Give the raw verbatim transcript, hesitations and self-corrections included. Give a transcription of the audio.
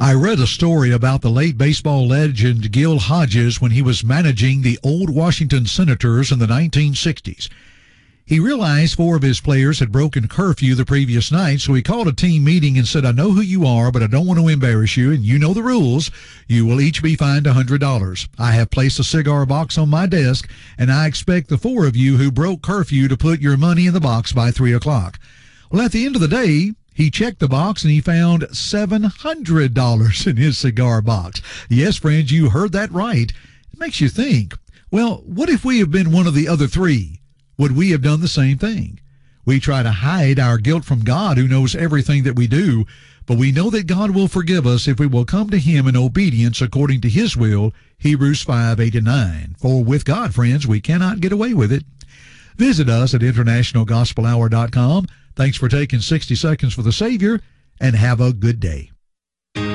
I read a story about the late baseball legend Gil Hodges when he was managing the old Washington Senators in the nineteen sixties. He realized four of his players had broken curfew the previous night, so he called a team meeting and said, I know who you are, but I don't want to embarrass you, and you know the rules. You will each be fined one hundred dollars. I have placed a cigar box on my desk, and I expect the four of you who broke curfew to put your money in the box by three o'clock. Well, at the end of the day, he checked the box and he found seven hundred dollars in his cigar box. Yes, friends, you heard that right. It makes you think, well, what if we have been one of the other three? Would we have done the same thing? We try to hide our guilt from God, who knows everything that we do, but we know that God will forgive us if we will come to him in obedience according to his will, Hebrews five, eight, and nine. For with God, friends, we cannot get away with it. Visit us at international gospel hour dot com. Thanks for taking sixty seconds for the Savior, and have a good day.